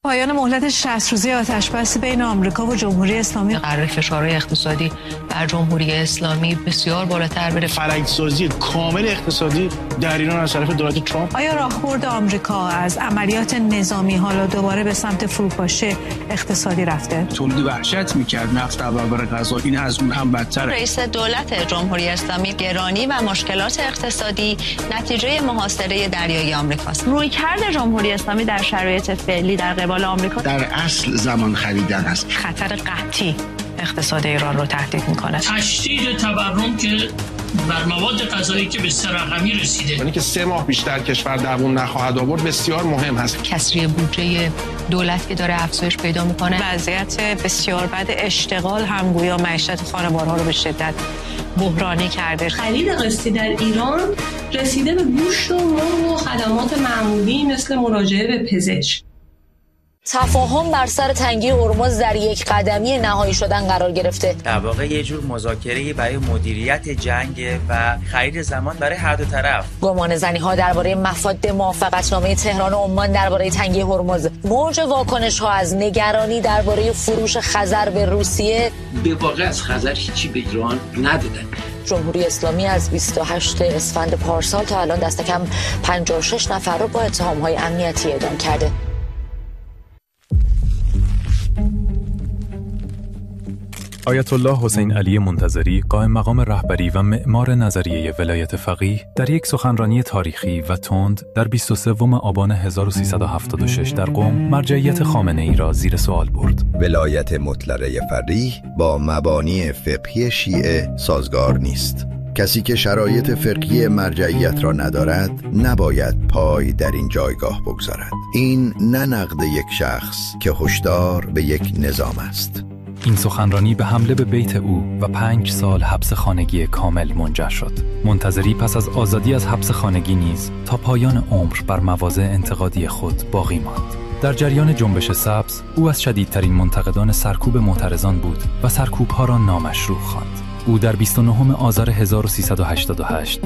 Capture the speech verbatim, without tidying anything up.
پایان مهلت شصت روزه آتش‌بس بین آمریکا و جمهوری اسلامی قرار فشارهای اقتصادی بر جمهوری اسلامی بسیار بالاتر بره. فرهنگ‌سازی کامل اقتصادی در ایران از طرف دولت ترامپ. آیا راهبرد آمریکا از عملیات نظامی حالا دوباره به سمت فروپاشی اقتصادی رفته؟ تولید وحشت می‌کرد، نفت در برابر غذا، این از اون هم بدتره. رئیس دولت جمهوری اسلامی گرانی و مشکلات اقتصادی نتیجه محاصره دریایی آمریکاست. رویکرد جمهوری اسلامی در شرایط فعلی در قبال آمریکا در اصل زمان خریدن است. خطر قحطی اقتصاد ایران رو تهدید میکنه. تشدید تورم که بر مواد غذایی که به سه رقمی رسیده، یعنی که سه ماه بیشتر کشور دووم نخواهد آورد بسیار مهم هست. کسری بودجه دولت که داره افزایش پیدا میکنه، وضعیت بسیار بد اشتغال هم گویا معیشت خانوارها رو به شدت بحرانی کرده. خرید قسطی در ایران رسیده به گوشت و مرغ و خدمات معمولی مثل مراجعه به پزشک. تفاهم بر سر تنگی هرمز در یک قدمی نهایی شدن قرار گرفته. در واقع یه جور مذاکره برای مدیریت جنگ و خرید زمان برای هر دو طرف. گمان زنی ها درباره مفاد موافقتنامه تهران و عمان درباره تنگی هرمز. موج واکنش ها از نگرانی درباره فروش خزر به روسیه. به واقع از خزر هیچی به ایران ندادن. جمهوری اسلامی از بیست و هشتم اسفند پارسال تا الان دست کم پنجاه و شش نفر رو با اتهام‌های امنیتی اعدام کرده. آیت الله حسین علی منتظری، قائم مقام رهبری و معمار نظریه ولایت فقیه، در یک سخنرانی تاریخی و تند در بیست و سوم آبان هزار و سیصد و هفتاد و شش در قم مرجعیت خامنه‌ای را زیر سوال برد. ولایت مطلقه فقیه با مبانی فقهی شیعه سازگار نیست. کسی که شرایط فقهی مرجعیت را ندارد نباید پای در این جایگاه بگذارد. این نه نقد یک شخص که هشدار به یک نظام است. این سخنرانی به حمله به بیت او و پنج سال حبس خانگی کامل منجر شد. منتظری پس از آزادی از حبس خانگی نیز تا پایان عمر بر مواضع انتقادی خود باقی ماند. در جریان جنبش سبز، او از شدیدترین منتقدان سرکوب معترضان بود و سرکوب‌ها را نامشروع خواند. او در بیست و نهم آذر هزار و سیصد و هشتاد و هشت